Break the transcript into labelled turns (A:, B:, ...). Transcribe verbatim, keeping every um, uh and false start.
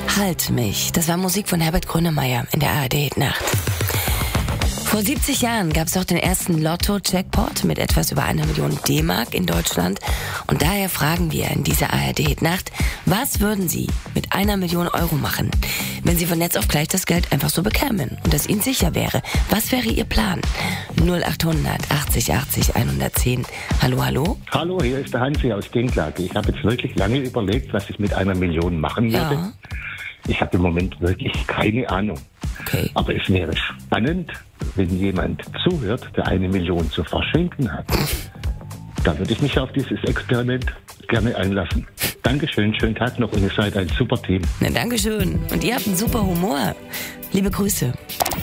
A: Halt mich. Das war Musik von Herbert Grönemeyer in der A R D-Nacht. Vor siebzig Jahren gab es auch den ersten Lotto-Jackpot mit etwas über einer Million D-Mark in Deutschland. Und daher fragen wir in dieser A R D-Nacht, was würden Sie mit einer Million Euro machen, wenn Sie von jetzt auf gleich das Geld einfach so bekämen und es Ihnen sicher wäre? Was wäre Ihr Plan? null achthundert achtzig achtzig hundertzehn. Hallo, hallo?
B: Hallo, hier ist der Hansi aus Dinklage. Ich habe jetzt wirklich lange überlegt, was ich mit einer Million machen würde.
A: Ja.
B: Ich habe im Moment wirklich keine Ahnung.
A: Okay.
B: Aber es wäre spannend, wenn jemand zuhört, der eine Million zu verschenken hat. Da würde ich mich auf dieses Experiment gerne einlassen. Dankeschön, schönen Tag noch und ihr seid ein super Team.
A: Na, Dankeschön. Und ihr habt einen super Humor. Liebe Grüße.